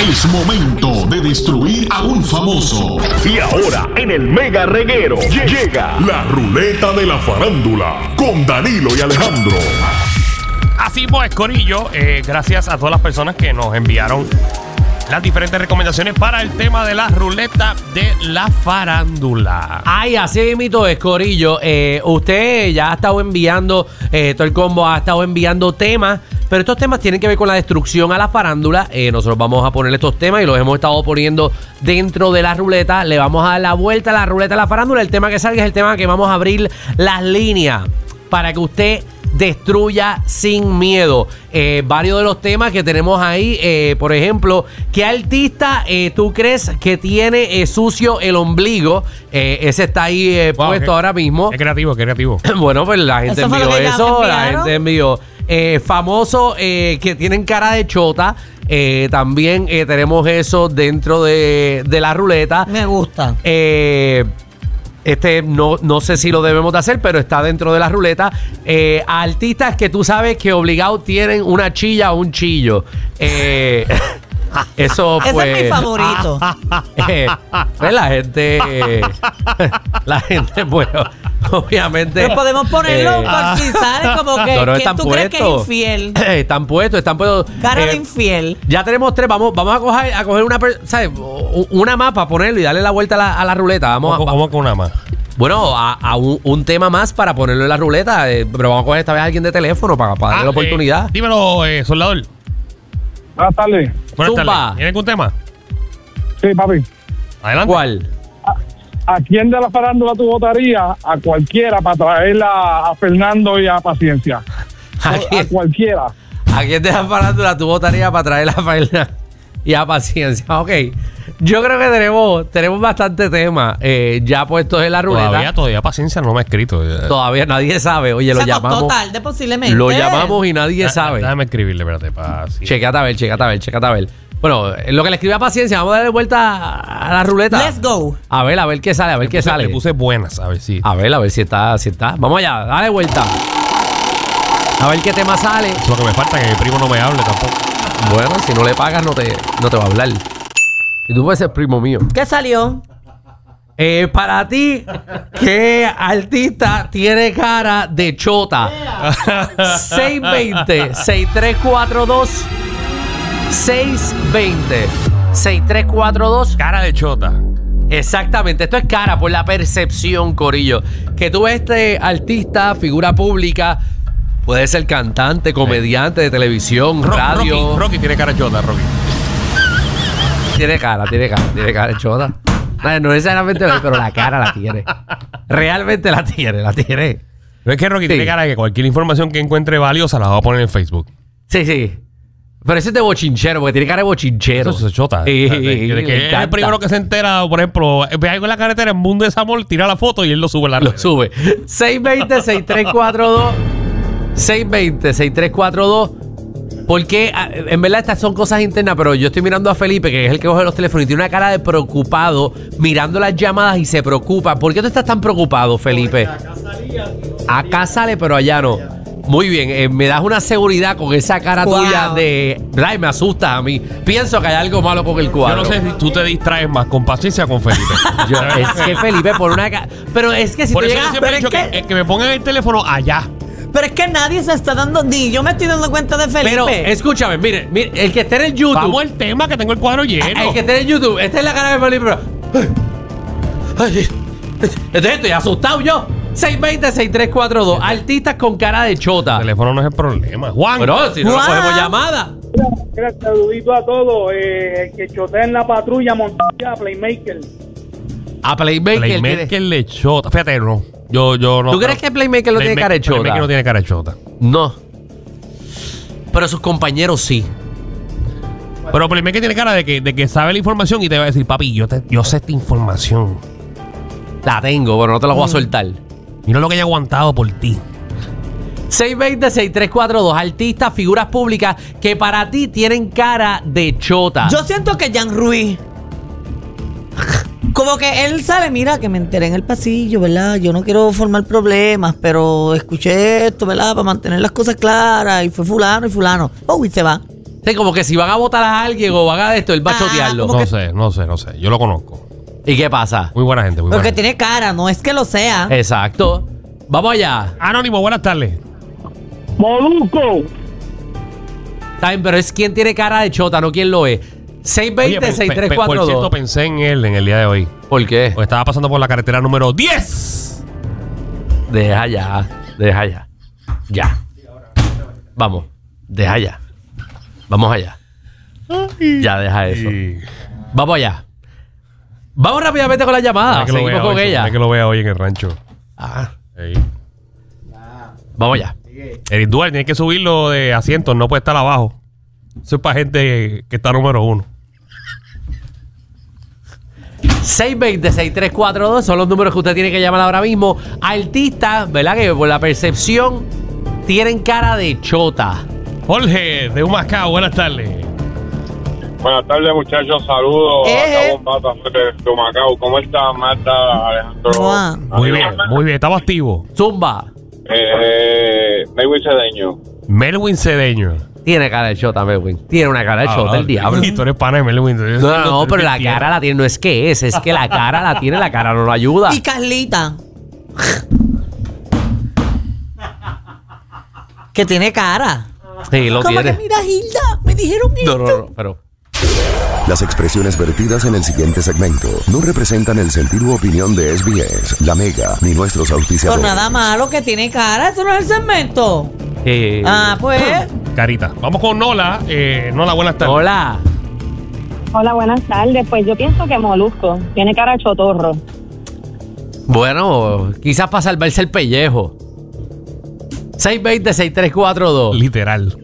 Es momento de destruir a un famoso. Y ahora, en el Mega Reguero, llega La Ruleta de la Farándula con Danilo y Alejandro. Así pues, corillo, gracias a todas las personas que nos enviaron las diferentes recomendaciones para el tema de la ruleta de la farándula. Ay, así mismo es, corillo. Usted ya ha estado enviando, todo el combo ha estado enviando temas, pero estos temas tienen que ver con la destrucción a la farándula. Nosotros vamos a poner estos temas y los hemos estado poniendo dentro de la ruleta. Le vamos a dar la vuelta a la ruleta de la farándula. El tema que salga es el tema que vamos a abrir las líneas para que usted destruya sin miedo. Varios de los temas que tenemos ahí, por ejemplo, ¿qué artista tú crees que tiene sucio el ombligo? Ese está ahí puesto ahora mismo. Qué creativo, qué creativo. Bueno, pues la gente envió eso, la gente envió famosos que tienen cara de chota. También tenemos eso dentro de la ruleta. Me gusta. No sé si lo debemos de hacer, pero está dentro de la ruleta. Artistas que tú sabes que obligado tienen una chilla o un chillo. Eso pues, ese es mi favorito. Pues la gente, bueno, obviamente. Pero podemos ponerlo por si sale como que ¿quién tú crees que es infiel? Están puestos. Cara de infiel. Ya tenemos tres. Vamos a coger una, ¿sabes? Una más para ponerlo y darle la vuelta a la ruleta. ¿Cómo que una más? Bueno, a un tema más para ponerlo en la ruleta. Pero vamos a coger esta vez a alguien de teléfono para darle la oportunidad. Dímelo, soldador. Buenas tardes. Buenas tardes. ¿Tiene algún tema? Sí, papi. Adelante. ¿Cuál? ¿A quién de la farándula tú votarías? A cualquiera para traerla a Fernando y a Paciencia. A cualquiera. ¿A quién de la farándula tú votarías para traerla a Fernando y a Paciencia? Ok. Yo creo que tenemos bastante tema ya puestos en la ruleta. Todavía Paciencia no me ha escrito. Todavía nadie sabe. Oye, lo llamamos. Total, de posiblemente. Lo llamamos y nadie sabe. Déjame escribirle, espérate, Paciencia. Chécate a ver. Bueno, lo que le escribí a Paciencia, vamos a darle vuelta a la ruleta. Let's go. A ver qué sale, Le puse buenas, a ver si. A ver si está. Vamos allá, dale vuelta. A ver qué tema sale. Es lo que me falta, que mi primo no me hable tampoco. Bueno, si no le pagas, no te va a hablar. Y tú puedes ser primo mío. ¿Qué salió? Para ti, ¿qué artista tiene cara de chota? 620-6342 620-6342. Cara de chota. Exactamente, esto es cara por la percepción, corillo. Que tú ves este artista, figura pública, puede ser cantante, comediante de televisión, radio. Rocky tiene cara de chota, Rocky. Tiene cara de chota. No necesariamente, pero la cara la tiene. Realmente la tiene. No es que Rocky tiene cara de que cualquier información que encuentre valiosa la va a poner en Facebook. Sí. Pero ese es de bochinchero, porque tiene cara de bochinchero. Eso es chota. Que es el primero que se entera, por ejemplo, ve algo en la carretera en Mundo de Desamor, tira la foto y él lo sube en la red. Lo sube. 620-6342 620-6342. Porque en verdad estas son cosas internas, pero yo estoy mirando a Felipe, que es el que coge los teléfonos y tiene una cara de preocupado mirando las llamadas y se preocupa. ¿Por qué tú estás tan preocupado, Felipe? Acá sale, pero allá no. Muy bien, me das una seguridad con esa cara tuya de... Ay, me asustas a mí. Pienso que hay algo malo con el cuadro. Yo no sé si tú te distraes más con Paciencia o con Felipe. Es que Felipe por una cara... Pero es que si por tú eso llegas... yo siempre he dicho que me pongan el teléfono allá. Pero es que nadie se está dando... Ni yo me estoy dando cuenta de Felipe. Pero escúchame, mire, el que esté en el YouTube... Vamos al tema, que tengo el cuadro lleno. El que esté en el YouTube, esta es la cara de Felipe, pero... Estoy asustado yo. 620-6342. Artistas con cara de chota. El teléfono no es el problema. Juan. Pero si no cogemos llamada. Mira, saludito a todos. Que chotea en la patrulla montaña, Playmaker. A Playmaker. Playmaker le chota. Fíjate, no. Yo no. ¿Tú crees que Playmaker no tiene cara de chota? Playmaker no tiene cara de chota. No. Pero sus compañeros sí. Pero Playmaker tiene cara de que sabe la información y te va a decir, papi, yo sé esta información. La tengo, pero no te la voy a soltar. Mira lo que he aguantado por ti. 620-6342. Artistas, figuras públicas que para ti tienen cara de chota. Yo siento que Jan Ruiz, como que él sabe, mira, que me enteré en el pasillo, ¿verdad? Yo no quiero formar problemas, pero escuché esto, ¿verdad? Para mantener las cosas claras. Y fue fulano y fulano. Oh, y se va. Sí, como que si van a votar a alguien o van a esto, él va a chotearlo. como No sé. Yo lo conozco. ¿Y qué pasa? Muy buena gente, muy buena Porque gente. tiene cara, no es que lo sea. Exacto. Vamos allá. Anónimo, buenas tardes. Molusco. Está bien, pero es quien tiene cara de chota, no quien lo es. 620-6342. Por cierto, pensé en él en el día de hoy. ¿Por qué? Porque estaba pasando por la carretera número 10. Deja ya. Ya. Vamos. Deja ya. Vamos allá. Ya, deja eso. Y... Vamos allá. Vamos rápidamente con la llamada. Hay que lo Seguimos vea con hoy, ella. hay que lo vea hoy en el rancho. Ah, Ey. vamos allá. Eric Duarte tiene que subirlo de asientos, no puede estar abajo. Eso es para gente que está número 1. 620-6342 son los números que usted tiene que llamar ahora mismo. Artistas, ¿verdad? Que por la percepción tienen cara de chota. Jorge, de Humacao, buenas tardes. Buenas tardes, muchachos. Saludos. Acá Bombata de Humacao. ¿Cómo está Marta, Alejandro? Mua. Muy bien, estamos activos. Zumba. Melwin Cedeño. Melwin Cedeño. Tiene cara de chota, Melwin. Tiene una cara de chota, el diablo. Y tú eres pana de Melwin. No, pero la cara la tiene. No es que es que la cara la tiene, la cara no lo ayuda. Y Carlita. Que tiene cara. Sí, lo Como que tiene. mira, Hilda, me dijeron esto. No, pero... Las expresiones vertidas en el siguiente segmento no representan el sentir u opinión de SBS, La Mega, ni nuestros Por auspiciadores. nada malo que tiene cara. Eso no es el segmento. Pues. Carita. Vamos con Nola. Nola, buenas tardes. Hola. Hola, buenas tardes. Pues yo pienso que Molusco tiene cara de chotorro. Bueno, quizás para salvarse el pellejo. 620-6342. Literal.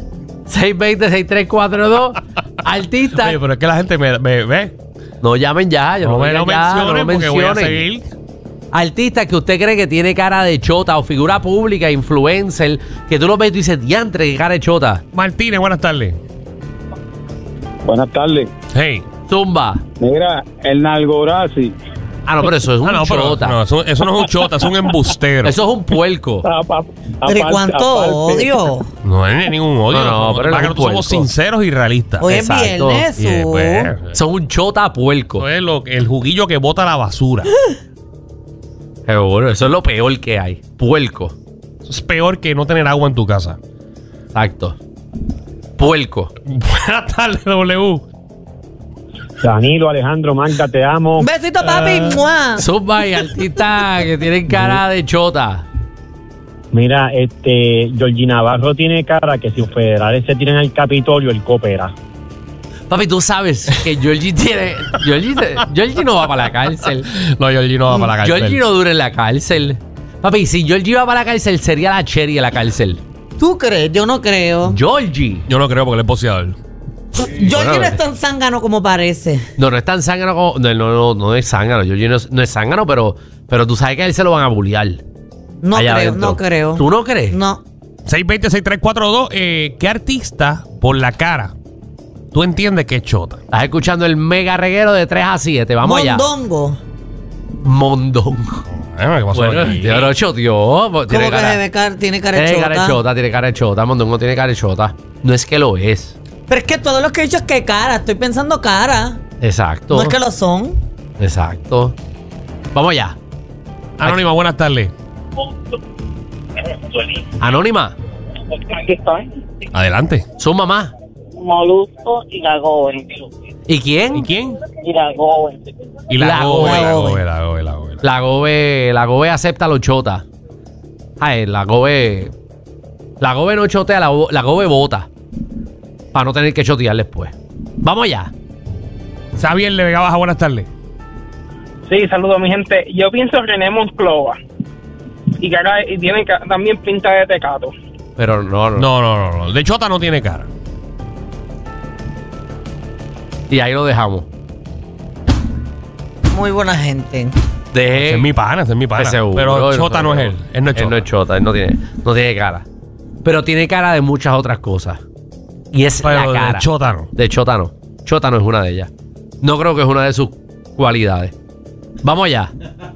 620-6342. Artista. Oye, pero es que la gente me ve. No llamen ya. No me lo mencionen porque voy a seguir. Artista que usted cree que tiene cara de chota o figura pública, influencer, que tú lo ves y tú dices, diantre, qué cara de chota. Martínez, buenas tardes. Buenas tardes. Hey. Zumba. Mira, el Nalgorazi. Ah, no, pero eso es un pero chota. no, eso no es un chota, es un embustero. Eso es un puerco. Pero ¿y cuánto odio? No hay ningún odio. No, pero para es que un nosotros somos puerco. sinceros y realistas. Hoy es Exacto. viernes, Y pues, Son un chota puerco. eso es el juguillo que bota la basura. Seguro, eso es lo peor que hay. Puerco. Eso es peor que no tener agua en tu casa. Exacto. Puerco. Buenas tardes, W. Danilo, Alejandro, Magda, te amo. Un besito, papi. ¡Mua! Zumba y artistas que tienen cara de chota. Mira, Georgie Navarro tiene cara que si los federales se tiran al Capitolio, él coopera. Papi, tú sabes que Georgie tiene... Georgie no va para la cárcel. No, Georgie no va para la cárcel. Georgie no dura en la cárcel. Papi, si Georgie va para la cárcel, sería la Cherry en la cárcel. ¿Tú crees? Yo no creo. Georgie. Yo no creo porque él es boxeador. Georgie no es tan zángano como parece. No es tan zángano como... No es zángano. Georgie no es zángano, pero tú sabes que a él se lo van a bullear. No allá creo, adentro. no creo. ¿Tú no crees? No. 620-6342. ¿Qué artista por la cara tú entiendes que es chota? Estás escuchando el mega reguero de 3 a 7. Vamos allá. Mondongo. Mondongo. ¿Qué pasó Bueno, aquí? yo lo choteó. ¿Cómo que tiene cara de Tiene cara de chota, tiene cara de chota. Mondongo tiene cara de chota. No es que lo es. Pero es que todo lo que he dicho es que cara. Estoy pensando cara. Exacto. No es que lo son. Exacto. Vamos allá. Anónima, buenas tardes. Anónima. Aquí estoy. Adelante. Su mamá. Molusco y la Goben. ¿Y quién? ¿Y quién? Y la Goben. Y La Gobe. la La Gobe acepta los chotas. Ay, la Gobe no chotea, la Gobe vota. Para no tener que chotear después. Vamos allá. Xavier de Vega Baja, buenas tardes. Sí, saludos mi gente. Yo pienso René Monclova. Y tiene también pinta de tecato. Pero no. No. De chota no tiene cara. Y ahí lo dejamos. Muy buena gente. Ese es mi pana. Seguro, Pero chota no es él. Él no es chota. Él no es chota, él no tiene cara. Pero tiene cara de muchas otras cosas. Y es Pero la cara. de chota no. De chota no. Chota no es una de ellas. No creo que es una de sus cualidades. Vamos allá.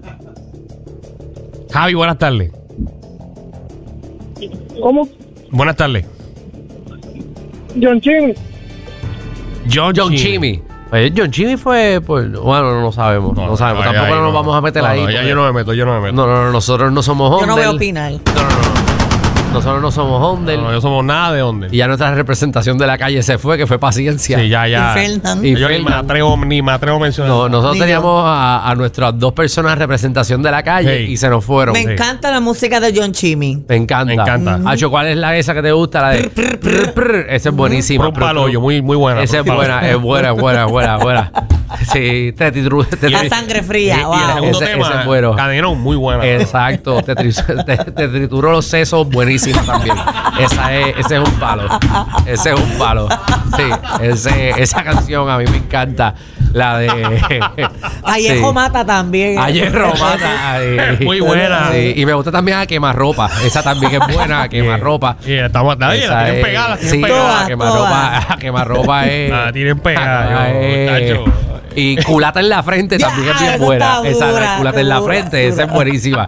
Javi, buenas tardes. ¿Cómo? Buenas tardes. John Chimmy. John Chimmy. Pues John Chimmy fue, pues, bueno, no sabemos. No sabemos. Tampoco nos vamos a meter ahí. Ya yo no me meto. No, nosotros no somos Ondel. Yo no voy a opinar. No. Nosotros no somos Ondel. No somos nada de Ondel. Y ya nuestra representación de la calle se fue, que fue Paciencia. Sí, ya. Y Fernan. Yo ni me atrevo a mencionar. No, nosotros teníamos a nuestras 2 personas en representación de la calle y se nos fueron. Me encanta la música de John Chimmy. Me encanta. Hacho, ¿cuál es esa que te gusta? La de esa es buenísima. Un paloyo, muy buena. Esa es buena, es buena. Sí, la sangre fría. Y el segundo tema, ese es bueno. Cadenón, muy buena. Exacto. Te trituró los sesos, buenísimo también. Ese es un palo. Sí, esa canción a mí me encanta. La de Ayejo Mata también. Ayejo Mata. Muy buena. Sí, y me gusta también a Quemarropa. Esa también es buena, Quemarropa. Estamos la tienen pegada. Sí, Quemarropa es. La tienen pegada. Y Culata en la frente también es bien buena. Esa Culata en la frente, esa es buenísima.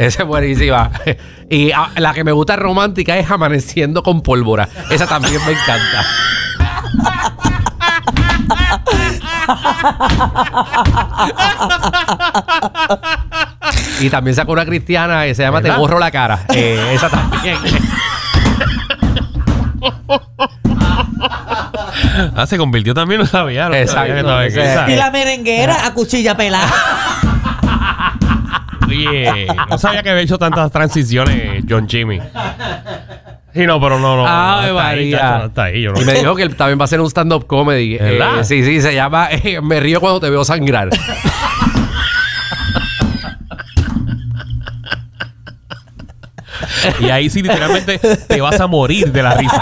Y la que me gusta romántica es Amaneciendo con Pólvora. Esa también me encanta. Y también sacó una cristiana que se llama ¿verdad? Te borro la cara. Esa también. Se convirtió también, no sabía. Exacto. Y la merenguera a cuchilla pelada. Oye, no sabía que había hecho tantas transiciones John Chimmy. Sí, no, pero no. Ay, María. Está ahí, yo no. Y me dijo que él también va a hacer un stand-up comedy. Sí, se llama Me río cuando te veo sangrar. Y ahí sí literalmente te vas a morir de la risa.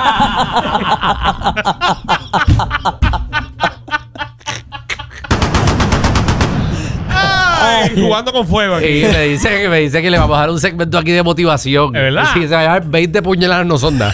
Ay, jugando con fuego aquí. Y me dice que le vamos a dar un segmento aquí de motivación. ¿Es verdad? Sí, se va a llamar 20 puñaladas no son nada.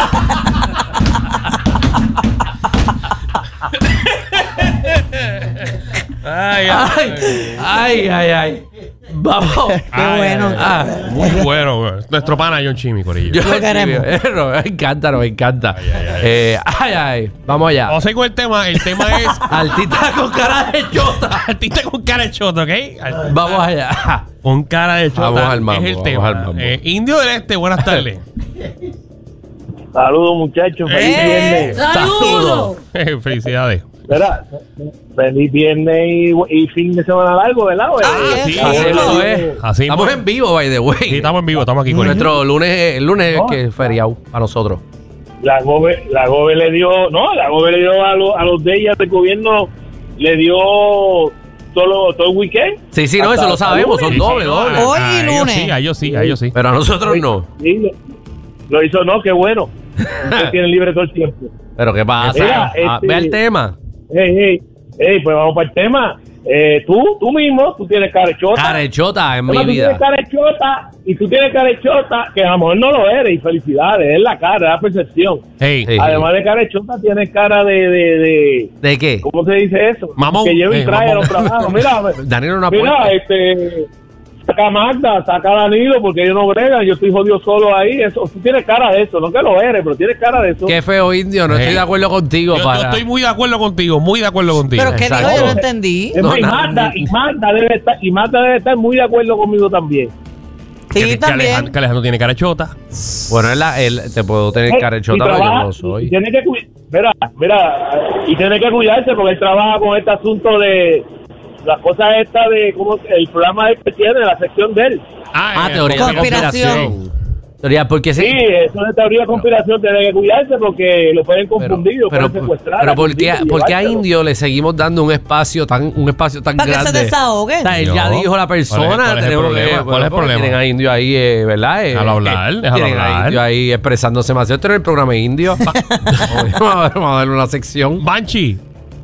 Ay. Vamos. Qué bueno. Muy bueno. Nuestro pana John Chimmy, corillo. Lo queremos. Nos encanta. Vamos allá. Vamos a ir con el tema. El tema es artista con cara de chota. Artista con cara de chota, ¿ok? Vamos allá. Con cara de chota. Vamos al mambo. Es el tema. Indio del Este, buenas tardes. Saludos, muchachos. Feliz viernes. ¡Saludos! Felicidades. ¿Verdad? Feliz viernes y fin de semana largo, ¿verdad? Sí, así estamos en vivo, by the way. Sí, estamos en vivo, estamos aquí con nuestro lunes, el lunes que es feriado para nosotros. La Gobe le dio, a los de ella del gobierno, le dio todo el weekend. Sí, no, eso lo sabemos, son doble. Hoy y lunes. A ellos sí. Pero a nosotros no. Sí, lo hizo, no, qué bueno. Usted tiene libre todo el tiempo. Pero ¿qué pasa? Mira, ve el tema. Pues vamos para el tema. Tú mismo, tú tienes carechota. Carechota en mi vida. Tú tienes carechota y tú tienes carechota, que a lo mejor no lo eres, y felicidades, es la cara, es la percepción. Además de carechota, tienes cara de ¿de qué? ¿Cómo se dice eso? Mamón. Que lleva y trae a los trabajos. Mira, Danilo no mira, saca a Magda, saca a Danilo, porque ellos no bregan, yo estoy jodido solo ahí. Eso, tú tienes cara de eso, no que lo eres, pero tienes cara de eso. Qué feo, Indio, no estoy de acuerdo contigo. Yo estoy muy de acuerdo contigo, Pero ¿qué dijo? Yo no entendí. Y Magda debe estar muy de acuerdo conmigo también. Sí, también. Que Alejandro tiene carechota. Bueno, él te puedo tener carechota, pero yo no soy. Tiene que y tiene que cuidarse porque él trabaja con este asunto de las cosas estas de como el programa que tiene, la sección de él. Teoría de conspiración. Teoría, porque sí, eso de teoría de conspiración tiene que cuidarse porque lo pueden confundir, lo pueden secuestrar. Pero ¿por qué a Indio le seguimos dando un espacio tan grande? Para que se desahoguen. Él ya dijo la persona. ¿Cuál es el problema? Tienen a Indio ahí, ¿verdad? Déjalo hablar. Tienen a Indio ahí expresándose más. Este era el programa de Indio. Vamos a darle una sección. Banshee.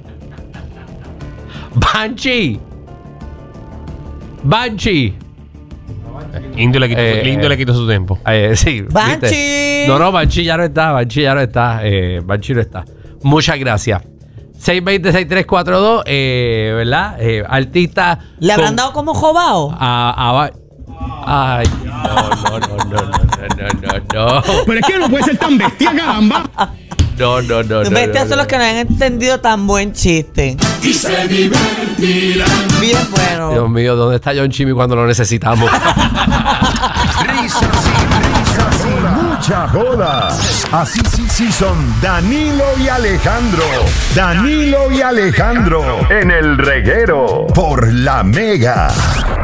Indio le quitó su tiempo. Sí. Banshee. No, Banshee ya no está. Banshee no está. Muchas gracias. 620-6342, ¿verdad? Artista. ¿Le habrán dado como jobao? Ay, no. Pero es que no puede ser tan bestia, caramba. Bestias son los que no han entendido tan buen chiste. Y se divertirán. Bien bueno. Dios mío, ¿dónde está John Chimmy cuando lo necesitamos? Risas y mucha joda. Así sí son Danilo y Alejandro. Danilo y Alejandro en el reguero por La Mega.